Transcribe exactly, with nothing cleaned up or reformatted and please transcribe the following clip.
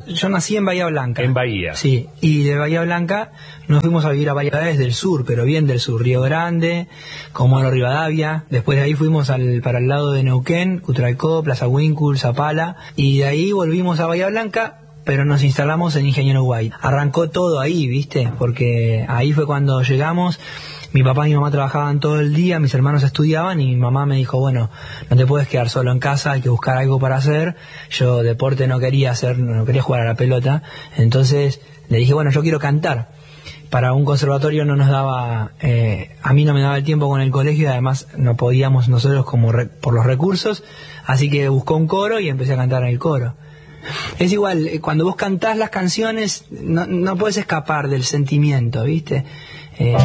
yo nací en Bahía Blanca. En Bahía. Sí, y de Bahía Blanca nos fuimos a vivir a Bahía desde el sur, pero bien del sur, Río Grande, Comodoro Rivadavia. Después de ahí fuimos al, para el lado de Neuquén, Cutralcó, Plaza Winkle, Zapala, y de ahí volvimos a Bahía Blanca, pero nos instalamos en Ingeniero White. Arrancó todo ahí, ¿viste? Porque ahí fue cuando llegamos. Mi papá y mi mamá trabajaban todo el día, mis hermanos estudiaban y mi mamá me dijo, bueno, no te puedes quedar solo en casa, hay que buscar algo para hacer. Yo deporte no quería hacer, no quería jugar a la pelota, entonces le dije, bueno, yo quiero cantar. Para un conservatorio no nos daba, eh, a mí no me daba el tiempo con el colegio y además no podíamos nosotros como re, por los recursos, así que buscó un coro y empecé a cantar en el coro. Es igual, cuando vos cantás las canciones no, no puedes escapar del sentimiento, ¿viste? Eh,